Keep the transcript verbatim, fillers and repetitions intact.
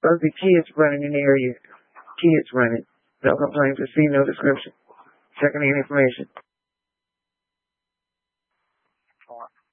Supposed to be kids running in the area. Kids running. No complaints received, no description. Checking in information.